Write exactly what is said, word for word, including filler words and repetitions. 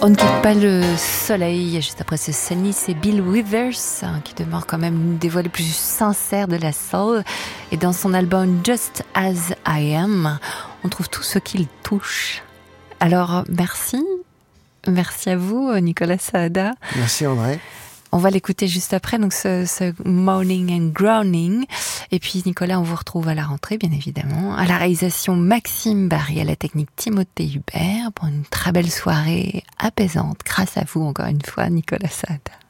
On ne quitte pas le soleil. Juste après ce Sunny, c'est Bill Withers, hein, qui demeure quand même une des voix les plus sincères de la soul. Et dans son album Just As I Am, on trouve tout ce qu'il touche. Alors, merci. Merci à vous, Nicolas Saada. Merci, André. On va l'écouter juste après, donc ce, ce Moaning and Groaning. Et puis, Nicolas, on vous retrouve à la rentrée, bien évidemment. À la réalisation, Maxime Barry, à la technique Timothée Hubert, pour une très belle soirée apaisante. Grâce à vous, encore une fois, Nicolas Saada.